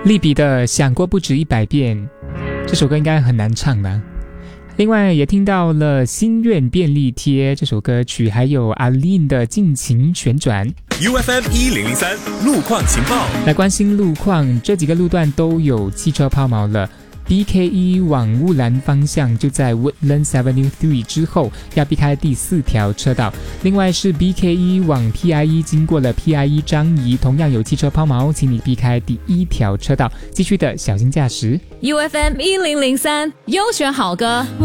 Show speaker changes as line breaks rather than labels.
利比的想过不止100遍，这首歌应该很难唱吧。另外也听到了心愿便利贴这首歌曲，还有阿令的尽情旋转。
UFM 1003路况情报，
来关心路况，这几个路段都有汽车抛锚了。BK1 往乌兰方向就在 Woodlands Avenue 3之后，要避开第4条车道。另外是 BK1 往 PIE 经过了 PIE 张仪，同样有汽车抛锚，请你避开第1条车道，继续的小心驾驶。
UFM 1003优选好歌。